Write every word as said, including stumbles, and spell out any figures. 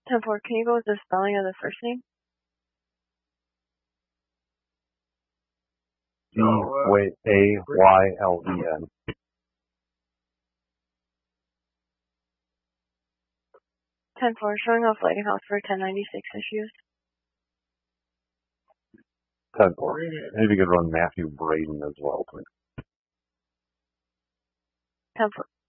ten four, can you go with the spelling of the first name? D A Y L E N. ten four, showing off lighting house for ten ninety-six issues. ten four. Maybe you could run Matthew Braden as well, please. ten four.